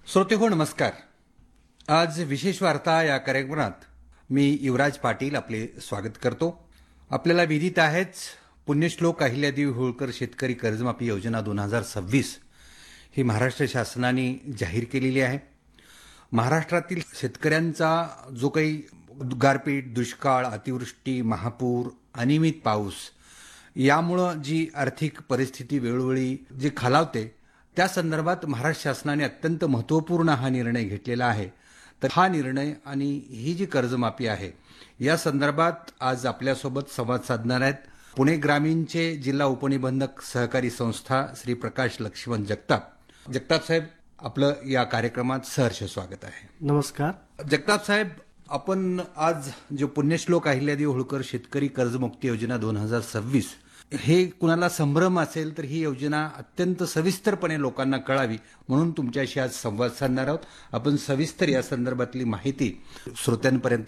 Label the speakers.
Speaker 1: श्रोतेहो नमस्कार. आज विशेष वार्ता या कार्यक्रमात मी युवराज पाटील आपले स्वागत करतो. आपल्याला विदित आहेच पुण्यश्लोक अहिल्यादेवी होळकर शेतकरी कर्जमाफी योजना 2026 ही महाराष्ट्र शासनाने जाहीर केलेली आहे. महाराष्ट्रातील शेतकऱ्यांचा जो काही गारपीट, दुष्काळ, अतिवृष्टी, महापूर, अनियमित पाऊस यामुळं जी आर्थिक परिस्थिती वेळोवेळी जी खालावते त्या संदर्भात महाराष्ट्र शासनाने अत्यंत महत्त्वपूर्ण हा निर्णय घेतलेला आहे. तर हा निर्णय आणि ही जी कर्जमाफी आहे या संदर्भात आज आपल्यासोबत संवाद साधणार आहेत पुणे ग्रामीणचे जिल्हा उपनिबंधक सहकारी संस्था श्री प्रकाश लक्ष्मण जगताप. जगताप साहेब, आपलं या कार्यक्रमात सहर्ष स्वागत आहे.
Speaker 2: नमस्कार.
Speaker 1: जगताप साहेब, आपण आज जो पुण्यश्लोक अहिल्यादेवी होळकर शेतकरी कर्जमुक्ती योजना 2026 हे कुणाला संभ्रम असेल तर ही योजना अत्यंत सविस्तरपणे लोकांना कळावी म्हणून तुमच्याशी आज संवाद साधणार आहोत. आपण सविस्तर या संदर्भातली माहिती श्रोत्यांपर्यंत